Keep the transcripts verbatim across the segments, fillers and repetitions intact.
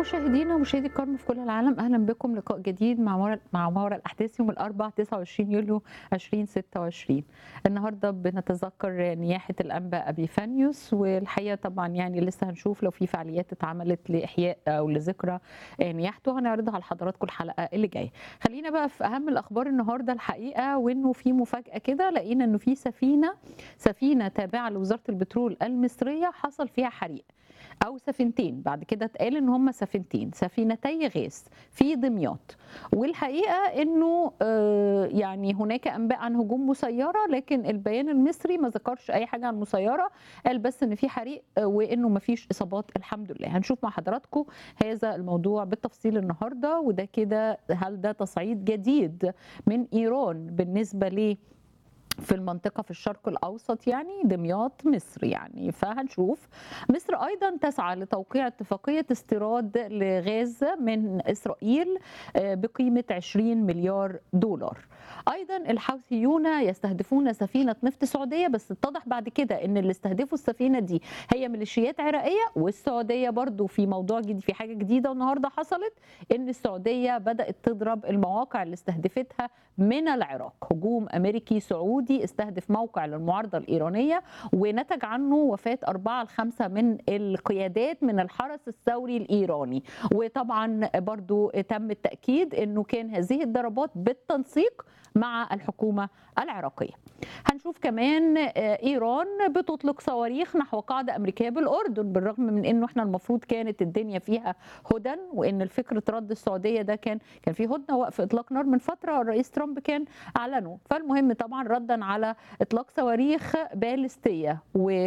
مشاهدينا ومشاهدي الكرام في كل العالم، اهلا بكم لقاء جديد مع مورا مع مورا الاحداث يوم الاربعاء تسعة وعشرين يوليو ألفين وستة وعشرين. النهارده بنتذكر نياحه الانبا ابيفانيوس، والحقيقه طبعا يعني لسه هنشوف لو في فعاليات اتعملت لاحياء او لذكرى نياحته، هنعرضها لحضراتكم الحلقه اللي جايه. خلينا بقى في اهم الاخبار النهارده الحقيقه، وانه في مفاجاه كده، لقينا انه في سفينه سفينه تابعه لوزاره البترول المصريه حصل فيها حريق، او سفينتين، بعد كده اتقال ان هم سفينتين سفينتي غاز في دمياط. والحقيقه انه آه يعني هناك انباء عن هجوم مسيره، لكن البيان المصري ما ذكرش اي حاجه عن مسيره، قال بس ان في حريق آه وانه ما فيش اصابات الحمد لله. هنشوف مع حضراتكم هذا الموضوع بالتفصيل النهارده. وده كده هل ده تصعيد جديد من ايران بالنسبه ل في المنطقة في الشرق الأوسط، يعني دمياط مصر يعني، فهنشوف. مصر أيضا تسعى لتوقيع اتفاقية استيراد لغاز من إسرائيل بقيمة عشرين مليار دولار. أيضا الحوثيون يستهدفون سفينة نفط سعودية، بس اتضح بعد كده إن اللي استهدفوا السفينة دي هي ميليشيات عراقية. والسعودية برضو في موضوع جديد، في حاجة جديدة النهاردة حصلت، إن السعودية بدأت تضرب المواقع اللي استهدفتها من العراق. هجوم أمريكي سعودي استهدف موقع للمعارضة الإيرانية، ونتج عنه وفاة أربعة لخمسة من القيادات من الحرس الثوري الإيراني. وطبعا برضو تم التأكيد أنه كان هذه الضربات بالتنسيق مع الحكومة العراقية. هنشوف كمان إيران بتطلق صواريخ نحو قاعدة أمريكية بالأردن، بالرغم من أنه احنا المفروض كانت الدنيا فيها هدى، وأن الفكرة رد السعودية ده كان كان في هدنة وقف إطلاق نار من فترة الرئيس ترامب كان أعلنه. فالمهم طبعا ردا على إطلاق صواريخ باليستية،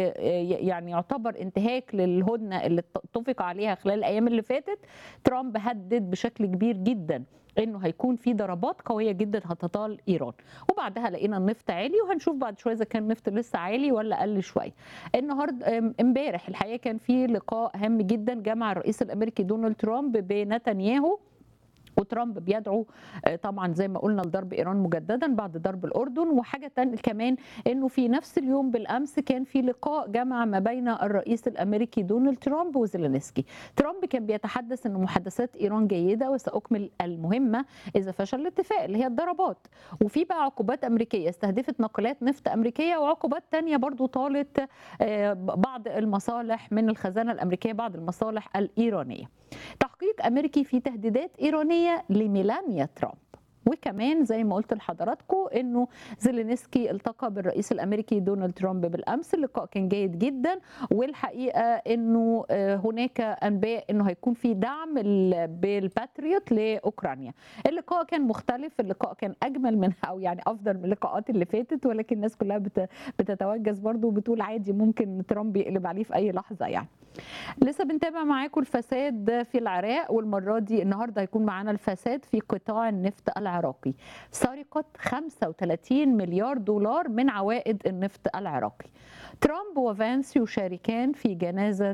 ويعني يعتبر انتهاك للهدنة اللي اتفق عليها خلال الأيام اللي فاتت، ترامب هدد بشكل كبير جدا انه هيكون في ضربات قويه جدا هتطال ايران. وبعدها لقينا النفط عالي، وهنشوف بعد شويه اذا كان النفط لسه عالي ولا قل شويه. النهارده امبارح الحقيقه كان في لقاء هام جدا جمع الرئيس الامريكي دونالد ترامب بنتنياهو، وترامب بيدعو طبعا زي ما قلنا لضرب ايران مجددا بعد ضرب الاردن. وحاجه تانية كمان، انه في نفس اليوم بالامس كان في لقاء جمع ما بين الرئيس الامريكي دونالد ترامب وزيلينسكي. ترامب كان بيتحدث ان محادثات ايران جيده وساكمل المهمه اذا فشل الاتفاق اللي هي الضربات. وفي بقى عقوبات امريكيه استهدفت ناقلات نفط امريكيه، وعقوبات تانية برضو طالت بعض المصالح من الخزانه الامريكيه، بعض المصالح الايرانيه. تحقيق امريكي في تهديدات ايرانيه لميلانيا ترامب. وكمان زي ما قلت لحضراتكم انه زيلينسكي التقى بالرئيس الامريكي دونالد ترامب بالامس. اللقاء كان جيد جدا، والحقيقه انه هناك انباء انه هيكون في دعم بالباتريوت لاوكرانيا. اللقاء كان مختلف، اللقاء كان اجمل من او يعني افضل من اللقاءات اللي فاتت، ولكن الناس كلها بتتوجس برضو وبتقول عادي ممكن ترامب يقلب عليه في اي لحظه يعني. لسه بنتابع معاكم الفساد في العراق، والمره دي النهارده هيكون معانا الفساد في قطاع النفط العراقي. سرقه خمسة وثلاثين مليار دولار من عوائد النفط العراقي. ترامب وفانس يشاركان في جنازه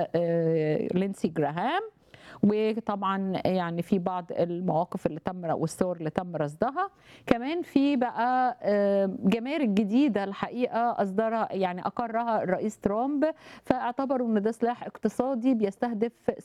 لينسي جراهام، وطبعا يعني في بعض المواقف اللي تم والصور اللي تم رصدها. كمان في بقى جمارك جديده الحقيقه اصدرها يعني اقرها الرئيس ترامب، فاعتبروا ان ده سلاح اقتصادي بيستهدف